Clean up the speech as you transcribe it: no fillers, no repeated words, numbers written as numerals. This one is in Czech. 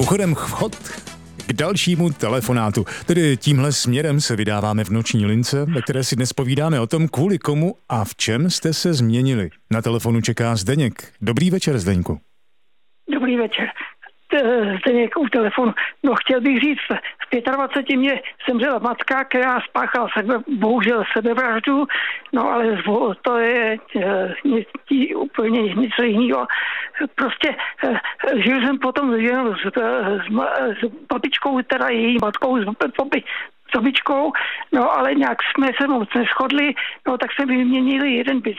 Mimochodem vchod k dalšímu telefonátu. Tedy tímhle směrem se vydáváme v noční lince, ve které si dnes povídáme o tom, kvůli komu a v čem jste se změnili. Na telefonu čeká Zdeněk. Dobrý večer, Zdeňku. Dobrý večer. Zdeněk u telefonu. No, chtěl bych říct, v 25 mě zemřela matka, která spáchala bohužel sebevraždu, no ale to je úplně něco jiného. Prostě žil jsem potom s babičkou, teda její matkou, s babičkou, no ale nějak jsme se moc neschodli, no tak jsme vyměnili jeden byt